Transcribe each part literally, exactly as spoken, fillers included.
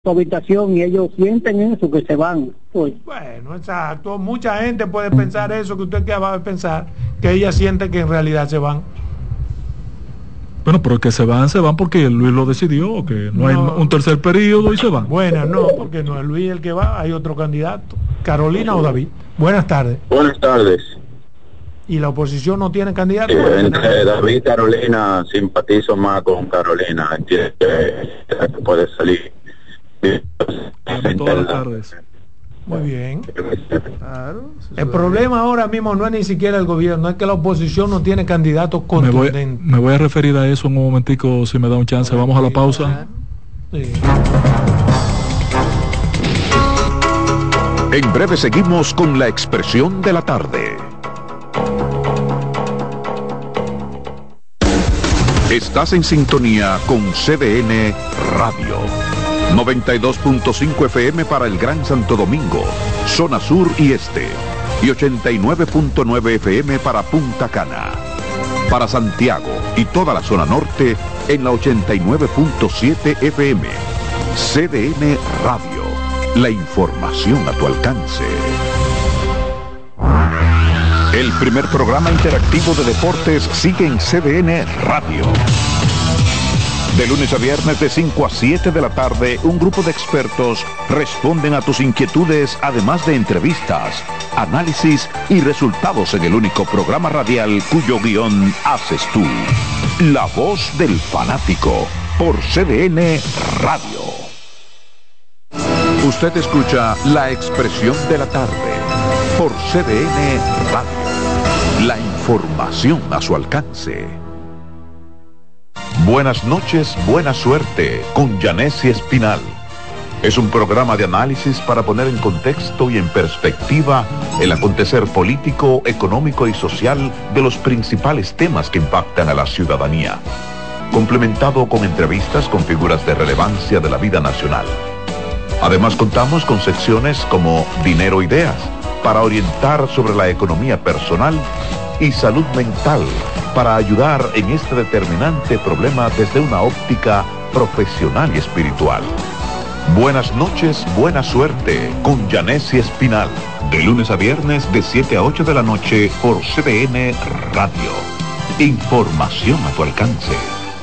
su habitación y ellos sienten eso, que se van. Pues. Bueno, exacto. Mucha gente puede pensar eso que usted acaba de pensar, que ella siente que en realidad se van. Bueno, pero que se van, se van porque Luis lo decidió, que no, no hay un tercer periodo y se van. Bueno, no, porque no es Luis el que va, hay otro candidato. Carolina o David. Buenas tardes. Buenas tardes. ¿Y la oposición no tiene candidato? Sí, entre David y Carolina, simpatizo más con Carolina. Entiendo que puede salir. Todas las tardes. Muy bien. Claro, el problema ahora mismo no es ni siquiera el gobierno, es que la oposición no tiene candidatos contundentes. Me voy, me voy a referir a eso en un momentico, si me da un chance. Vamos a la pausa. Sí. En breve seguimos con la expresión de la tarde. Estás en sintonía con C D N Radio. noventa y dos punto cinco F M para el Gran Santo Domingo, zona sur y este, y ochenta y nueve punto nueve F M para Punta Cana. Para Santiago y toda la zona norte en la ochenta y nueve punto siete F M. C D N Radio, la información a tu alcance. El primer programa interactivo de deportes sigue en C D N Radio. De lunes a viernes de cinco a siete de la tarde, un grupo de expertos responden a tus inquietudes, además de entrevistas, análisis y resultados en el único programa radial cuyo guión haces tú. La voz del fanático, por C D N Radio. Usted escucha La Expresión de la Tarde, por C D N Radio. La información a su alcance. Buenas noches, buena suerte, con Yanessi Espinal. Es un programa de análisis para poner en contexto y en perspectiva el acontecer político, económico y social de los principales temas que impactan a la ciudadanía, complementado con entrevistas con figuras de relevancia de la vida nacional. Además contamos con secciones como Dinero Ideas, para orientar sobre la economía personal, y Salud Mental, para ayudar en este determinante problema desde una óptica profesional y espiritual. Buenas noches, buena suerte, con Yanessi Espinal, de lunes a viernes de siete a ocho de la noche por C D N Radio. Información a tu alcance.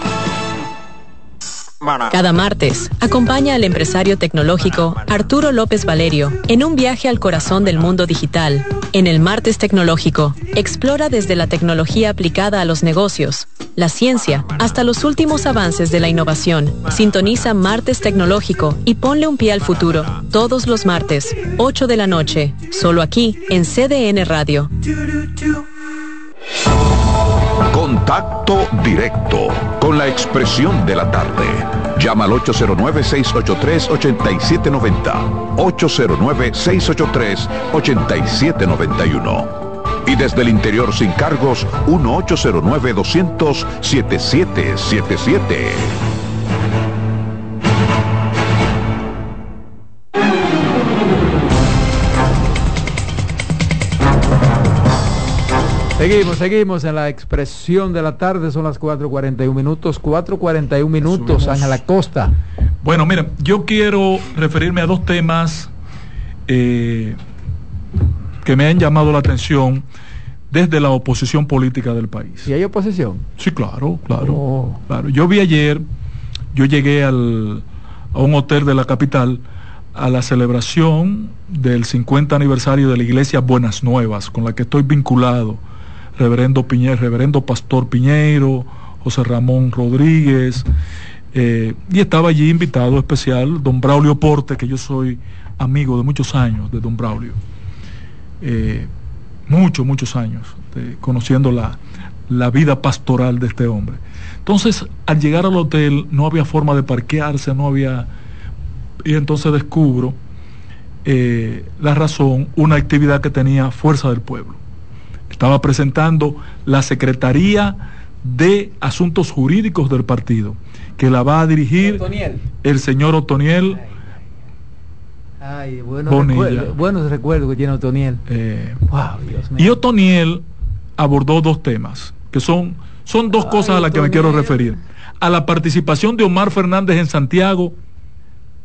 Cada martes, acompaña al empresario tecnológico Arturo López Valerio en un viaje al corazón del mundo digital. En el Martes Tecnológico, explora desde la tecnología aplicada a los negocios, la ciencia, hasta los últimos avances de la innovación. Sintoniza Martes Tecnológico y ponle un pie al futuro. Todos los martes, ocho de la noche, solo aquí en C D N Radio. Contacto directo con la expresión de la tarde. Llama al ocho cero nueve, seis ocho tres, ocho siete nueve cero, ocho cero nueve, seis ocho tres, ocho siete nueve uno. Y desde el interior sin cargos, uno ocho cero nueve, dos cero cero, siete siete siete siete. Seguimos, seguimos en la expresión de la tarde, son las cuatro cuarenta y un minutos, cuatro cuarenta y un minutos, Ángel Acosta. Bueno, mira, yo quiero referirme a dos temas eh, que me han llamado la atención desde la oposición política del país. ¿Y hay oposición? Sí, claro, claro, oh. claro. Yo vi ayer, yo llegué al, a un hotel de la capital a la celebración del cincuenta aniversario de la iglesia Buenas Nuevas, con la que estoy vinculado. Reverendo Piñeiro, Reverendo Pastor Piñeiro, José Ramón Rodríguez, eh, y estaba allí invitado especial don Braulio Porte, que yo soy amigo de muchos años de don Braulio, eh, muchos, muchos años, de, conociendo la, la vida pastoral de este hombre. Entonces, al llegar al hotel no había forma de parquearse, no había, y entonces descubro eh, la razón, una actividad que tenía Fuerza del Pueblo. Estaba presentando la Secretaría de Asuntos Jurídicos del partido, que la va a dirigir Otoniel. el señor Otoniel. Ay, Ay buenos recuerdos buenos recuerdos que tiene Otoniel. Eh, wow, Dios mío. Y Otoniel abordó dos temas, que son, son dos Ay, cosas a las que me quiero referir. A la participación de Omar Fernández en Santiago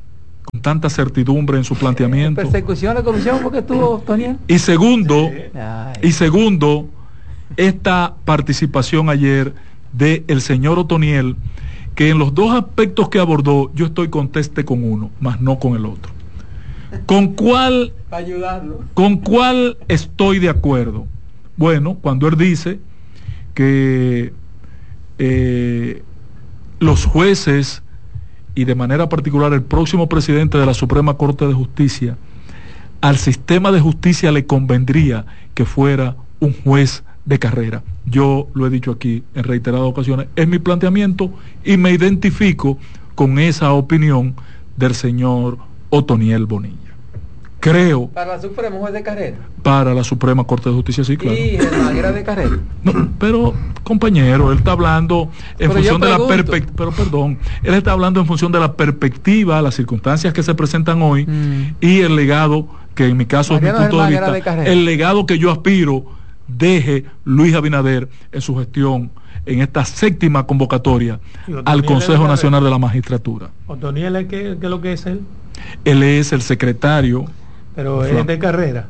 con tanta certidumbre en su planteamiento. Persecución a la comisión porque estuvo Toniel. Y segundo, Ay. y segundo, esta participación ayer de el señor Otoniel, que en los dos aspectos que abordó, yo estoy conteste con uno, más no con el otro. ¿Con cuál, Para ayudarlo. con cuál estoy de acuerdo? Bueno, cuando él dice que eh, los jueces y de manera particular el próximo presidente de la Suprema Corte de Justicia, al sistema de justicia le convendría que fuera un juez de carrera. Yo lo he dicho aquí en reiteradas ocasiones, es mi planteamiento y me identifico con esa opinión del señor Otoniel Bonilla. Creo... Para la Suprema, juez de carrera. Para la Suprema Corte de Justicia, sí, claro. Y Germán era de carrera. No, pero, compañero, él está hablando en pero función de la perspectiva, pero perdón, él está hablando en función de la perspectiva, las circunstancias que se presentan hoy mm. y el legado, que en mi caso Mariano es mi punto Germán de vista, de el legado que yo aspiro deje Luis Abinader en su gestión en esta séptima convocatoria al Consejo Nacional de la Magistratura. ¿Otoniel es qué, qué es lo que es él? Él es el secretario. Pero es de carrera.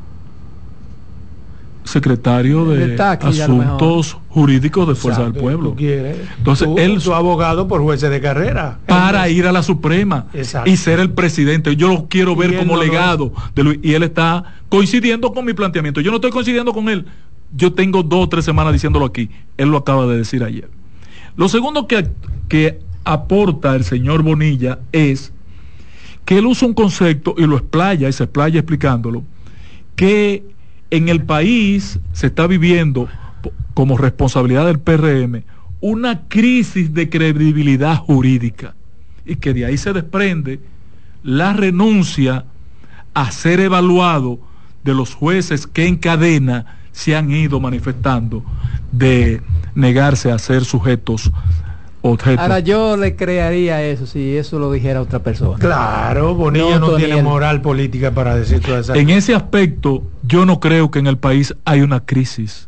Secretario de, de taxi, Asuntos Jurídicos de Fuerza Exacto, del Pueblo. ¿Tú quieres? Entonces, tú, él su abogado por jueces de carrera. Para ir a la Suprema Exacto. y ser el presidente. Yo lo quiero ver como no legado lo... de Luis, y él está coincidiendo con mi planteamiento. Yo no estoy coincidiendo con él. Yo tengo dos o tres semanas diciéndolo aquí. Él lo acaba de decir ayer. Lo segundo que, que aporta el señor Bonilla es que él usa un concepto y lo explaya y se explaya explicándolo, que en el país se está viviendo como responsabilidad del P R M una crisis de credibilidad jurídica y que de ahí se desprende la renuncia a ser evaluado de los jueces que en cadena se han ido manifestando de negarse a ser sujetos objetos. Ahora yo le crearía eso si eso lo dijera otra persona. Claro, Bonilla no, no tiene moral política para decir todas esas En cosas. ese aspecto, yo no creo que en el país hay una crisis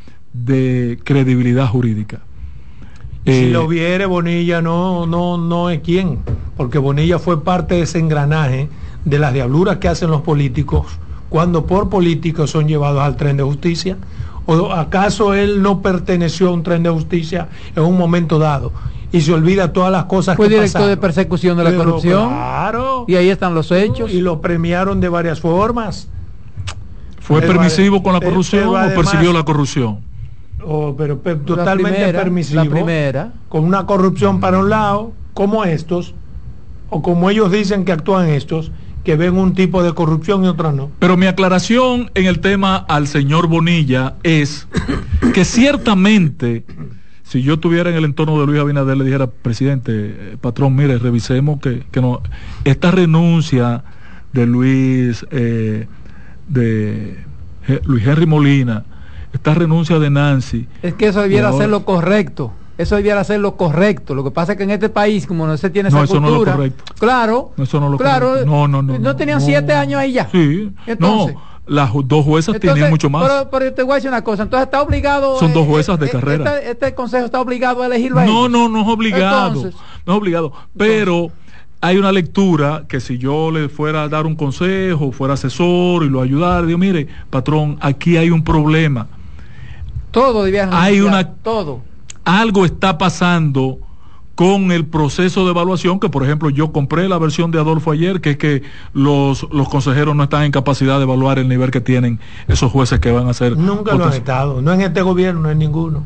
de credibilidad jurídica. Si eh, lo viere Bonilla no, no, no es quien, porque Bonilla fue parte de ese engranaje de las diabluras que hacen los políticos cuando por políticos son llevados al tren de justicia. ¿O acaso él no perteneció a un tren de justicia en un momento dado y se olvida todas las cosas Fue que pasaron? Fue director de persecución de la Pero corrupción. Claro. Y ahí están los hechos. Y lo premiaron de varias formas. ¿Fue pero permisivo con la corrupción además, o persiguió la corrupción? Oh, pero, pero totalmente primera, permisivo. La primera. Con una corrupción para un lado, como estos, o como ellos dicen que actúan estos, que ven un tipo de corrupción y otro no. Pero mi aclaración en el tema al señor Bonilla es que ciertamente, si yo estuviera en el entorno de Luis Abinader, le dijera, presidente, eh, patrón, mire, revisemos que, que no, esta renuncia de Luis, eh, de eh, Luis Henry Molina, esta renuncia de Nancy. Es que eso debiera ser lo correcto. Eso debiera ser lo correcto. Lo que pasa es que en este país, como no se tiene esa no, eso cultura, no es lo correcto. Claro, no, eso no es lo claro, correcto. No, no, no, no, no tenían no, siete años ahí ya. Sí, entonces, no, las dos juezas entonces, tenían mucho más. Pero, pero te voy a decir una cosa, entonces está obligado. Son dos juezas eh, de eh, carrera. Este, este consejo está obligado a elegirlo a No, ellos. no, no es obligado. Entonces, no es obligado. Pero entonces, hay una lectura que si yo le fuera a dar un consejo, fuera asesor y lo ayudara, digo, mire, patrón, aquí hay un problema. Todo debía hay una todo. Algo está pasando con el proceso de evaluación, que por ejemplo yo compré la versión de Adolfo ayer, que es que los, los consejeros no están en capacidad de evaluar el nivel que tienen esos jueces que van a ser. Nunca lo han estado, no en este gobierno, no en ninguno.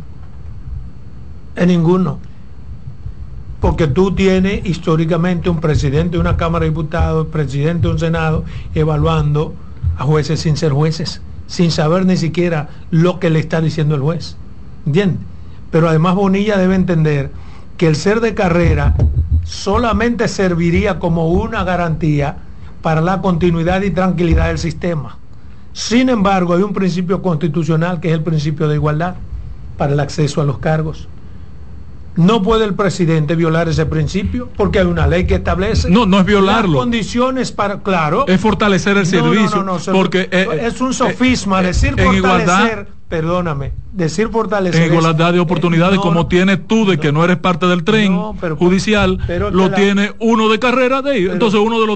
En ninguno. Porque tú tienes históricamente un presidente de una Cámara de Diputados, presidente de un Senado, evaluando a jueces sin ser jueces, sin saber ni siquiera lo que le está diciendo el juez. ¿Entiendes? Pero además Bonilla debe entender que el ser de carrera solamente serviría como una garantía para la continuidad y tranquilidad del sistema. Sin embargo, hay un principio constitucional que es el principio de igualdad para el acceso a los cargos. No puede el presidente violar ese principio porque hay una ley que establece no no es violarlo, las condiciones para, claro, es fortalecer el servicio, no, no, no, no, porque eh, es un sofisma eh, decir eh, fortalecer igualdad, perdóname, decir fortalecer... En igualdad de oportunidades, eh, no, como tienes tú de no, que no eres parte del tren no, pero, judicial, pero lo la, tiene uno de carrera de ahí. Entonces uno de los